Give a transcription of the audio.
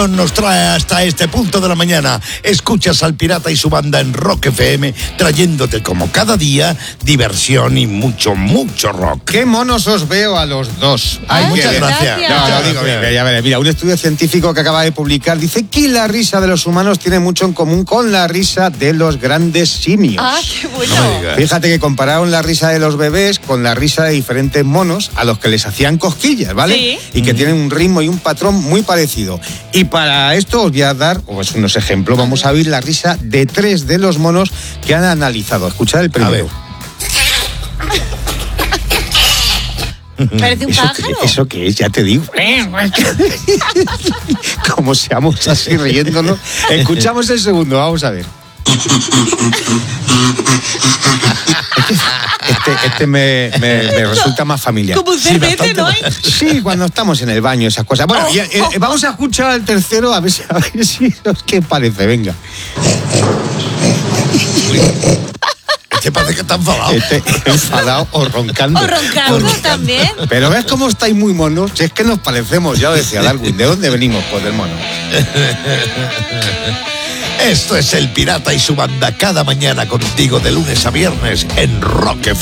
diversión nos trae hasta este punto de la mañana. Escuchas al Pirata y su banda en Rock FM, trayéndote como cada día diversión y mucho, mucho rock. Qué monos os veo a los dos. Ay, muchas gracias. No, lo digo bien, ya veré. Mira, un estudio científico que acaba de publicar dice que la risa de los humanos tiene mucho en común con la risa de los grandes simios. ¡Ah, qué bueno! Fíjate que compararon la risa de los bebés con la risa de diferentes monos a los que les hacían cosquillas, ¿vale? Sí. Y que tienen un ritmo y un patrón muy parecido. Y para esto os voy a dar unos ejemplos. Vamos a ver la risa de 3 de los monos que han analizado. Escuchad el primero. Parece un pájaro. ¿Eso qué es? Ya te digo. Como seamos así riéndonos. Escuchamos el segundo, vamos a ver. Este me resulta más familiar. Como un cervete, ¿no? Sí, cuando estamos en el baño, esas cosas. Bueno, vamos a escuchar al tercero a ver si ¿qué parece? Venga. Este parece que está enfadado. Enfadado o roncando. O roncando también. Pero ves cómo estáis muy monos. Si es que nos parecemos, ya lo decía Darwin. ¿De dónde venimos? Pues del mono. Esto es el Pirata y su banda cada mañana contigo de lunes a viernes en Rock FM.